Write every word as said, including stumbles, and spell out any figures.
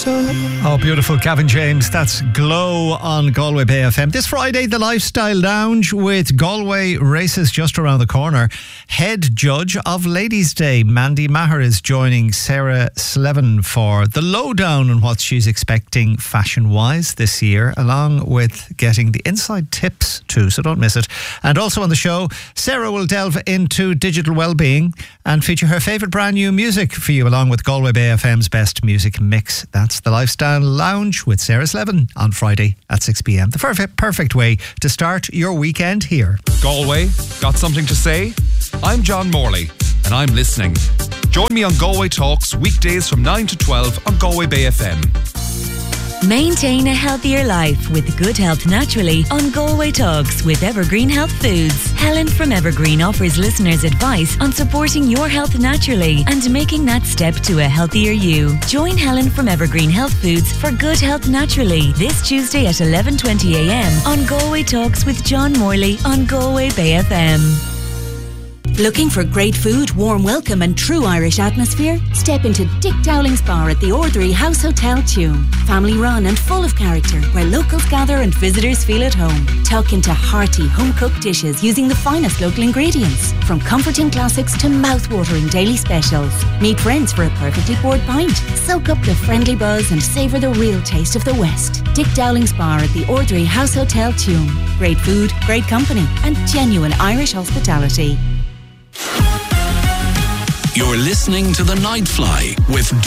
Oh, beautiful. Gavin James. That's Glow on Galway Bay F M. This Friday, the Lifestyle Lounge with Galway races just around the corner. Head judge of Ladies' Day, Mandy Maher, is joining Sarah Slevin for the lowdown on what she's expecting fashion-wise this year, along with getting the inside tips too, so don't miss it. And also on the show, Sarah will delve into digital well-being and feature her favourite brand new music for you, along with Galway Bay F M's best music mix. That's the Lifestyle Lounge with Sarah Slevin on Friday at six p.m. The perfect, perfect way to start your weekend here. Galway, got something to say? I'm John Morley and I'm listening. Join me on Galway Talks weekdays from nine to twelve on Galway Bay F M. Maintain a healthier life with good health naturally on Galway Talks with Evergreen Health Foods. Helen from Evergreen offers listeners advice on supporting your health naturally and making that step to a healthier you. Join Helen from Evergreen Health Foods for good health naturally this Tuesday at eleven twenty a.m. on Galway Talks with John Morley on Galway Bay F M. Looking for great food, warm welcome and true Irish atmosphere? Step into Dick Dowling's Bar at the Ordinary House Hotel Tuam. Family run and full of character, where locals gather and visitors feel at home. Tuck into hearty, home-cooked dishes using the finest local ingredients. From comforting classics to mouth-watering daily specials. Meet friends for a perfectly poured pint. Soak up the friendly buzz and savour the real taste of the West. Dick Dowling's Bar at the Ordinary House Hotel Tuam. Great food, great company and genuine Irish hospitality. You're listening to The Nightfly with